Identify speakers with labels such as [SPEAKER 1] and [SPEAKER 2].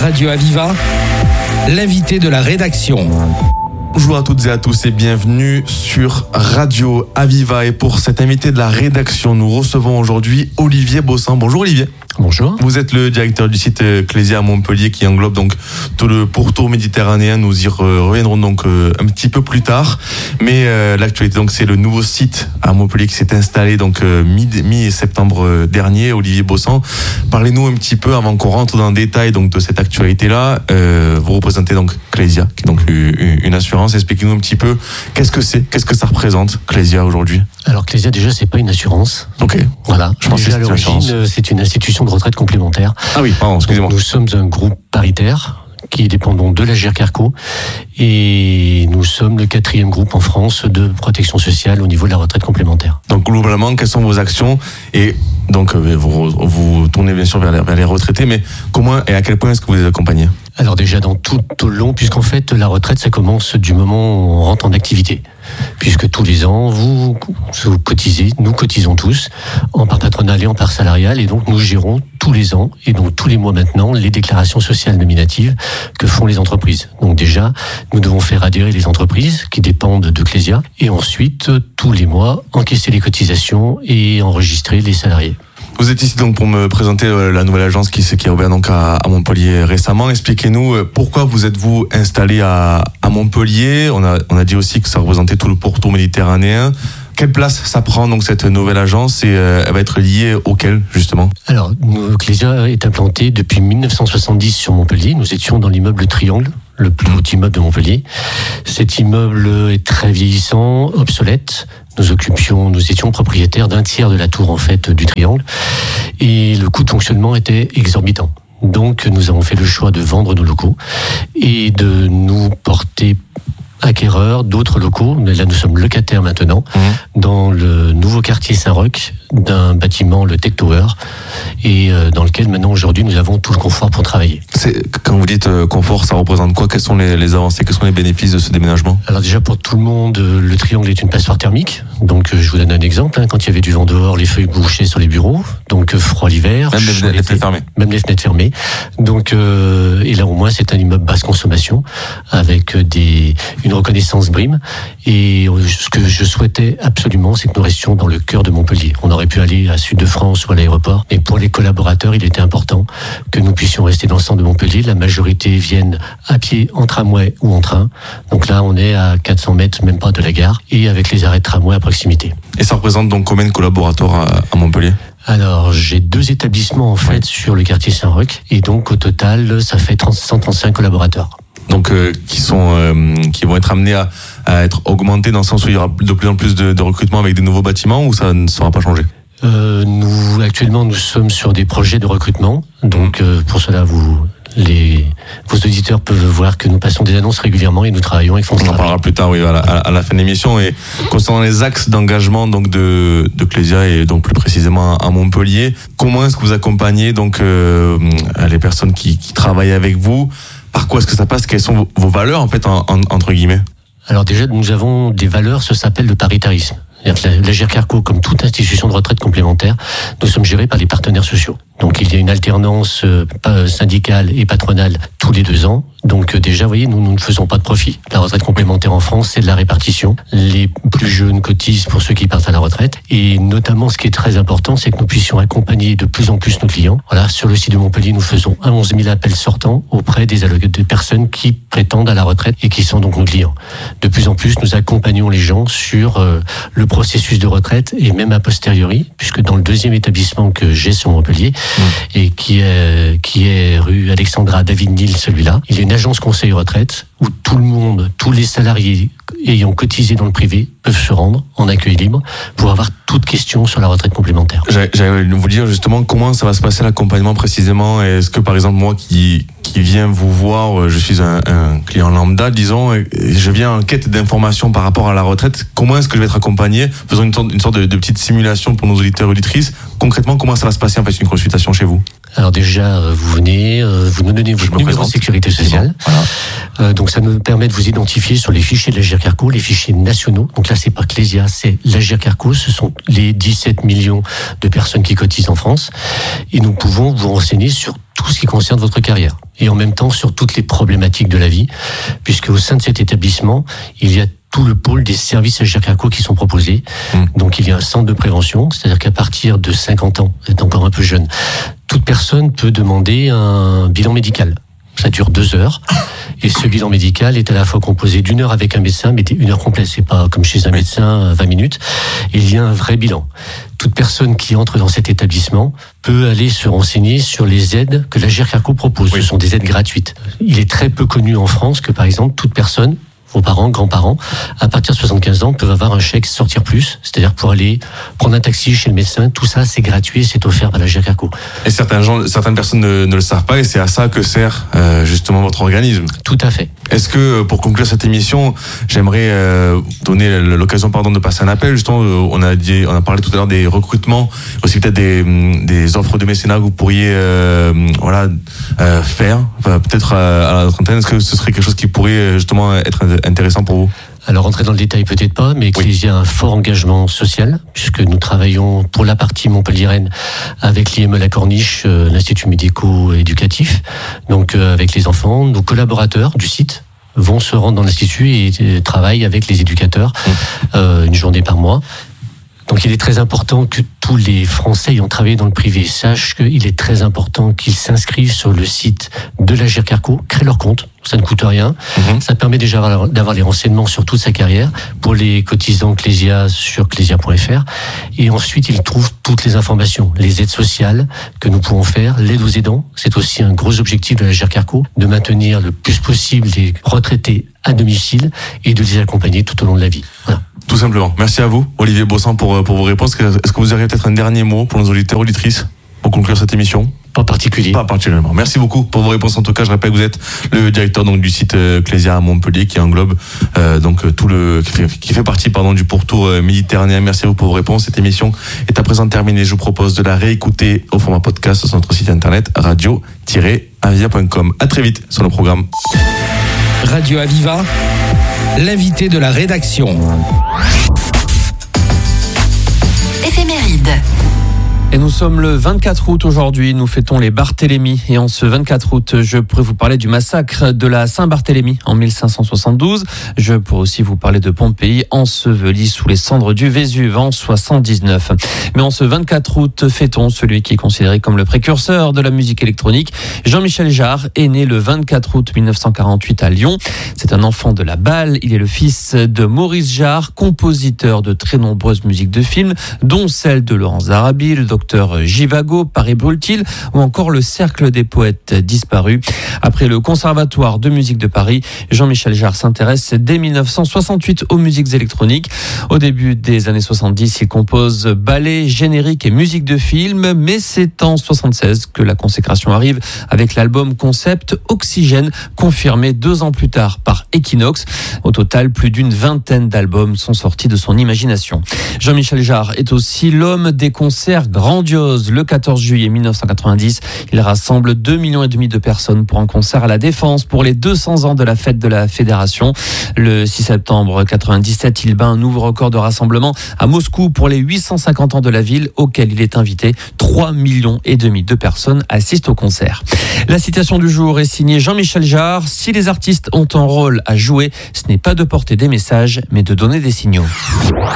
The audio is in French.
[SPEAKER 1] Radio Aviva, l'invité de la rédaction.
[SPEAKER 2] Bonjour à toutes et à tous et bienvenue sur Radio Aviva. Et pour cet invité de la rédaction, nous recevons aujourd'hui Olivier Bossan. Bonjour Olivier.
[SPEAKER 3] Bonjour.
[SPEAKER 2] Vous êtes le directeur du site Clésia à Montpellier qui englobe donc tout le pourtour méditerranéen. Nous y reviendrons donc un petit peu plus tard. Mais l'actualité, donc, c'est le nouveau site à Montpellier qui s'est installé donc mi-septembre dernier. Olivier Bossan, parlez-nous un petit peu avant qu'on rentre dans le détail donc de cette actualité-là. Vous représentez donc Clésia, qui est donc une assurance. Expliquez-nous un petit peu qu'est-ce que c'est, qu'est-ce que ça représente Clésia aujourd'hui.
[SPEAKER 3] Alors Clésia, déjà, c'est pas une assurance.
[SPEAKER 2] Ok.
[SPEAKER 3] Voilà.
[SPEAKER 2] Je pense que c'est une assurance.
[SPEAKER 3] C'est une institution de retraite complémentaire.
[SPEAKER 2] Ah oui, pardon, excusez-moi.
[SPEAKER 3] Nous sommes un groupe paritaire qui dépend donc de l'Agirc-Arrco et nous sommes le 4e groupe en France de protection sociale au niveau de la retraite complémentaire.
[SPEAKER 2] Donc globalement, quelles sont vos actions? Et donc vous tournez bien sûr vers les retraités, mais comment et à quel point est-ce que vous les accompagnez?
[SPEAKER 3] Alors déjà dans tout au long, puisqu'en fait la retraite ça commence du moment où on rentre en activité. Puisque tous les ans, vous cotisez, nous cotisons tous, en part patronale et en part salariale, et donc nous gérons tous les ans, et donc tous les mois maintenant, les déclarations sociales nominatives que font les entreprises. Donc déjà, nous devons faire adhérer les entreprises qui dépendent de Clésia, et ensuite, tous les mois, encaisser les cotisations et enregistrer les salariés.
[SPEAKER 2] Vous êtes ici donc pour me présenter la nouvelle agence qui a ouvert donc à Montpellier récemment. Expliquez-nous pourquoi vous êtes-vous installé à Montpellier. On a dit aussi que ça représentait tout le pourtour méditerranéen. Quelle place ça prend donc cette nouvelle agence et elle va être liée auquel justement? Alors,
[SPEAKER 3] Clésia est implantée depuis 1970 sur Montpellier. Nous étions dans l'immeuble Triangle, le plus haut immeuble de Montpellier. Cet immeuble est très vieillissant, obsolète. Nous étions propriétaires d'un tiers de la tour en fait du Triangle et le coût de fonctionnement était exorbitant. Donc nous avons fait le choix de vendre nos locaux et de nous porter acquéreurs d'autres locaux. Mais là nous sommes locataires maintenant dans le nouveau quartier Saint-Roch d'un bâtiment, le Tech Tower, et dans lequel maintenant aujourd'hui nous avons tout le confort pour travailler.
[SPEAKER 2] Quand vous dites confort, ça représente quoi? Quelles sont les avancées, quels sont les bénéfices de ce déménagement?
[SPEAKER 3] Alors déjà pour tout le monde, le Triangle est une passoire thermique. Donc je vous donne un exemple, quand il y avait du vent dehors, les feuilles bouchaient sur les bureaux, donc froid l'hiver.
[SPEAKER 2] Même les fenêtres fermées.
[SPEAKER 3] Même les fenêtres fermées. Donc et là au moins c'est un immeuble basse consommation avec une reconnaissance BREEAM. Et ce que je souhaitais absolument, c'est que nous restions dans le cœur de Montpellier. On aurait pu aller à Sud de France ou à l'aéroport, mais pour les collaborateurs, il était important que nous puissions rester dans le centre de Montpellier. La majorité viennent à pied, en tramway ou en train. Donc là, on est à 400 mètres, même pas de la gare, et avec les arrêts de tramway à proximité.
[SPEAKER 2] Et ça représente donc combien de collaborateurs à Montpellier?
[SPEAKER 3] Alors, j'ai 2 établissements en fait sur le quartier Saint-Roch, et donc au total, ça fait 135 collaborateurs.
[SPEAKER 2] Donc qui vont être amenés à être augmentés dans le sens où il y aura de plus en plus de recrutement avec des nouveaux bâtiments, ou ça ne sera pas changé?
[SPEAKER 3] Actuellement, nous sommes sur des projets de recrutement. Donc, pour cela, vos auditeurs peuvent voir que nous passons des annonces régulièrement et nous travaillons avec Fonds.
[SPEAKER 2] On en parlera plus tard, oui, à la fin de l'émission. Et concernant les axes d'engagement donc de Clésia et donc plus précisément à Montpellier, comment est-ce que vous accompagnez donc les personnes qui travaillent avec vous? Par quoi est-ce que ça passe? Quelles sont vos valeurs en fait entre guillemets?
[SPEAKER 3] Alors déjà, nous avons des valeurs, ça s'appelle le paritarisme. L'Agirc-Arrco, comme toute institution de retraite complémentaire, nous sommes gérés par les partenaires sociaux. Donc il y a une alternance syndicale et patronale tous les 2 ans. Donc déjà, vous voyez, nous ne faisons pas de profit. La retraite complémentaire en France, c'est de la répartition. Les plus jeunes cotisent pour ceux qui partent à la retraite. Et notamment, ce qui est très important, c'est que nous puissions accompagner de plus en plus nos clients. Voilà, sur le site de Montpellier, nous faisons 11 000 appels sortants auprès des personnes qui prétendent à la retraite et qui sont donc nos clients. De plus en plus, nous accompagnons les gens sur le processus de retraite et même a posteriori, puisque dans le 2e établissement que j'ai sur Montpellier, et qui est rue Alexandra David-Nil, celui-là, il y a une agence conseil retraite où tout le monde, tous les salariés ayant cotisé dans le privé peuvent se rendre en accueil libre pour avoir toute question sur la retraite complémentaire.
[SPEAKER 2] J'allais vous dire justement comment ça va se passer l'accompagnement précisément. Est-ce que par exemple moi qui viens vous voir, je suis un client lambda, disons, et je viens en quête d'informations par rapport à la retraite, comment est-ce que je vais être accompagné? Faisons une sorte de petite simulation pour nos auditeurs et auditrices. Concrètement, comment ça va se passer en fait une consultation chez vous?
[SPEAKER 3] Alors déjà, vous venez, vous nous donnez votre numéro de sécurité sociale. Voilà. Donc ça nous permet de vous identifier sur les fichiers de l'Agirc-Arrco, les fichiers nationaux. Donc là, c'est pas Clésia, c'est l'Agirc-Arrco. Ce sont les 17 millions de personnes qui cotisent en France. Et nous pouvons vous renseigner sur tout ce qui concerne votre carrière. et en même temps sur toutes les problématiques de la vie, puisque au sein de cet établissement, il y a tout le pôle des services Agirc-Arrco qui sont proposés. Donc il y a un centre de prévention, c'est-à-dire qu'à partir de 50 ans, vous êtes encore un peu jeune, toute personne peut demander un bilan médical. Ça dure 2 heures. Et ce bilan médical est à la fois composé d'1 heure avec un médecin, mais 1 heure complète, c'est pas comme chez un médecin, 20 minutes. Il y a un vrai bilan. Toute personne qui entre dans cet établissement peut aller se renseigner sur les aides que l'Agirc-Arrco propose. Ce sont des aides gratuites. Il est très peu connu en France que, par exemple, toute personne, vos parents, grands-parents, à partir de 75 ans, peuvent avoir un chèque Sortir Plus, c'est-à-dire pour aller prendre un taxi chez le médecin. Tout ça, c'est gratuit et c'est offert par l'Agirc-Arrco. Et
[SPEAKER 2] certaines personnes ne le savent pas, et c'est à ça que sert justement votre organisme.
[SPEAKER 3] Tout à fait.
[SPEAKER 2] Est-ce que, pour conclure cette émission, j'aimerais donner l'occasion de passer un appel. Justement, on a parlé tout à l'heure des recrutements, aussi peut-être des offres de mécénat que vous pourriez faire, peut-être à la trentaine. Est-ce que ce serait quelque chose qui pourrait justement être intéressant pour vous?
[SPEAKER 3] Alors, rentrer dans le détail, peut-être pas, mais Ecclesia a un fort engagement social, puisque nous travaillons pour la partie montpelliéraine avec l'IME La Corniche, l'Institut médico-éducatif, donc avec les enfants. Nos collaborateurs du site vont se rendre dans l'Institut et travaillent avec les éducateurs 1 journée par mois. Donc il est très important que tous les Français ayant travaillé dans le privé sachent qu'il est très important qu'ils s'inscrivent sur le site de l'Agirc-Arrco, créent leur compte, ça ne coûte rien. Ça permet déjà d'avoir les renseignements sur toute sa carrière pour les cotisants Ecclesia sur ecclesia.fr. Et ensuite, ils trouvent toutes les informations, les aides sociales que nous pouvons faire, l'aide aux aidants. C'est aussi un gros objectif de l'Agirc-Arrco, de maintenir le plus possible les retraités à domicile et de les accompagner tout au long de la vie. Voilà.
[SPEAKER 2] Tout simplement. Merci à vous, Olivier Bossan, pour vos réponses. Est-ce que vous auriez peut-être un dernier mot pour nos auditeurs, auditrices, pour conclure cette émission?
[SPEAKER 3] Pas particulier.
[SPEAKER 2] Pas particulièrement. Merci beaucoup pour vos réponses. En tout cas, je rappelle que vous êtes le directeur du site Ecclesia à Montpellier, qui englobe qui fait partie du pourtour méditerranéen. Merci à vous pour vos réponses. Cette émission est à présent terminée. Je vous propose de la réécouter au format podcast sur notre site internet radio-avia.com. À très vite sur le programme.
[SPEAKER 1] Radio Aviva, l'invité de la rédaction.
[SPEAKER 4] Éphéméride.
[SPEAKER 5] Et nous sommes le 24 août aujourd'hui, nous fêtons les Barthélemy. Et en ce 24 août, je pourrais vous parler du massacre de la Saint-Barthélemy en 1572. Je pourrais aussi vous parler de Pompéi, enseveli sous les cendres du Vésuve en 79. Mais en ce 24 août, fêtons celui qui est considéré comme le précurseur de la musique électronique. Jean-Michel Jarre est né le 24 août 1948 à Lyon. C'est un enfant de la Balle. Il est le fils de Maurice Jarre, compositeur de très nombreuses musiques de films, dont celle de Laurence d'Arabie, le Docteur Givago, Paris brûle-t-il, ou encore le Cercle des poètes disparus. Après le Conservatoire de musique de Paris, Jean-Michel Jarre s'intéresse dès 1968 aux musiques électroniques. Au début des années 70, il compose ballets, génériques et musique de films, mais c'est en 76 que la consécration arrive avec l'album concept Oxygène, confirmé 2 ans plus tard par Equinox. Au total, plus d'une vingtaine d'albums sont sortis de son imagination. Jean-Michel Jarre est aussi l'homme des concerts grandiose. Le 14 juillet 1990, il rassemble 2,5 millions de personnes pour un concert à la Défense pour les 200 ans de la fête de la Fédération. Le 6 septembre 97, il bat un nouveau record de rassemblement à Moscou pour les 850 ans de la ville, auquel il est invité. 3,5 millions de personnes assistent au concert. La citation du jour est signée Jean-Michel Jarre. Si les artistes ont un rôle à jouer, ce n'est pas de porter des messages, mais de donner des signaux.